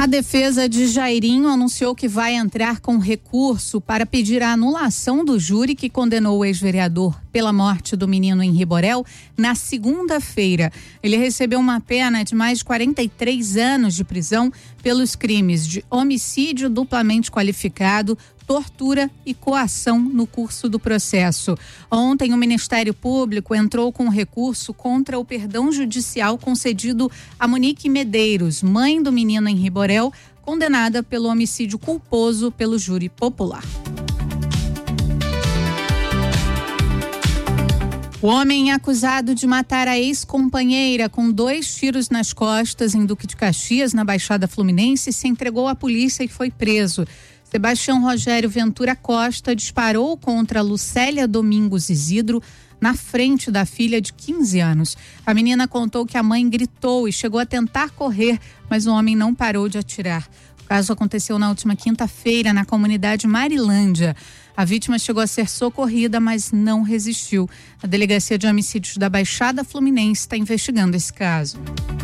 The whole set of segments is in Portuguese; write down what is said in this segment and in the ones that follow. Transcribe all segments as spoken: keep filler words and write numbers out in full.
A defesa de Jairinho anunciou que vai entrar com recurso para pedir a anulação do júri que condenou o ex-vereador pela morte do menino Henri Borel na segunda-feira. Ele recebeu uma pena de mais de quarenta e três anos de prisão pelos crimes de homicídio duplamente qualificado, tortura e coação no curso do processo. Ontem, o Ministério Público entrou com recurso contra o perdão judicial concedido a Monique Medeiros, mãe do menino Henri Borel, condenada pelo homicídio culposo pelo júri popular. O homem acusado de matar a ex-companheira com dois tiros nas costas em Duque de Caxias, na Baixada Fluminense, se entregou à polícia e foi preso. Sebastião Rogério Ventura Costa disparou contra Lucélia Domingos Isidro na frente da filha de quinze anos. A menina contou que a mãe gritou e chegou a tentar correr, mas o homem não parou de atirar. O caso aconteceu na última quinta-feira na comunidade Marilândia. A vítima chegou a ser socorrida, mas não resistiu. A Delegacia de Homicídios da Baixada Fluminense está investigando esse caso.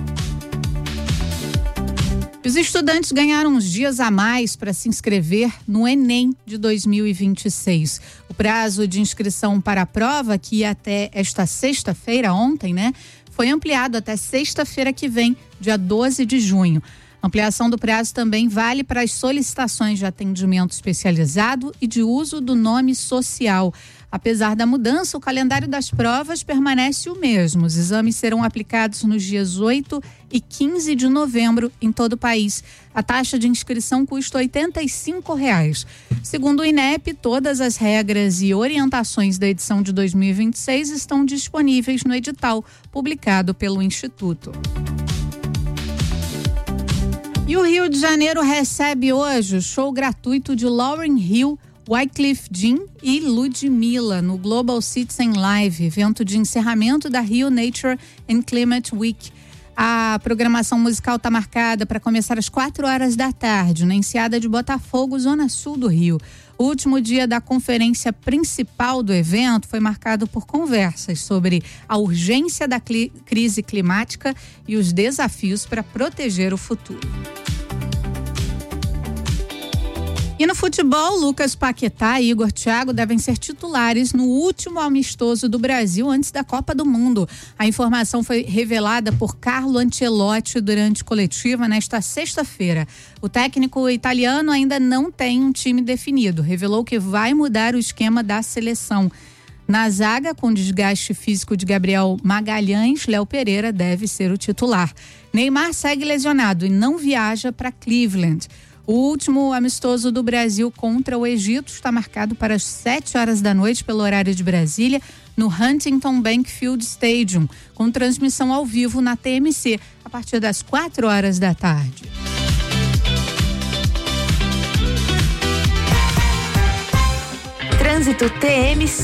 Os estudantes ganharam uns dias a mais para se inscrever no Enem de dois mil e vinte e seis. O prazo de inscrição para a prova, que ia até esta sexta-feira, ontem, né, foi ampliado até sexta-feira que vem, dia doze de junho. A ampliação do prazo também vale para as solicitações de atendimento especializado e de uso do nome social. Apesar da mudança, o calendário das provas permanece o mesmo. Os exames serão aplicados nos dias oito e quinze de novembro em todo o país. A taxa de inscrição custa oitenta e cinco reais. Segundo o INEP, todas as regras e orientações da edição de dois mil e vinte e seis estão disponíveis no edital publicado pelo Instituto. E o Rio de Janeiro recebe hoje o show gratuito de Lauryn Hill, Wyclef Jean e Ludmilla no Global Citizen Live, evento de encerramento da Rio Nature and Climate Week. A programação musical está marcada para começar às quatro horas da tarde, na Enseada de Botafogo, zona sul do Rio. O último dia da conferência principal do evento foi marcado por conversas sobre a urgência da cli- crise climática e os desafios para proteger o futuro. E no futebol, Lucas Paquetá e Igor Thiago devem ser titulares no último amistoso do Brasil antes da Copa do Mundo. A informação foi revelada por Carlo Ancelotti durante coletiva nesta sexta-feira. O técnico italiano ainda não tem um time definido. Revelou que vai mudar o esquema da seleção. Na zaga, com desgaste físico de Gabriel Magalhães, Léo Pereira deve ser o titular. Neymar segue lesionado e não viaja para Cleveland. O último amistoso do Brasil contra o Egito está marcado para as sete horas da noite pelo horário de Brasília, no Huntington Bankfield Stadium, com transmissão ao vivo na T M C, a partir das quatro horas da tarde. Trânsito T M C.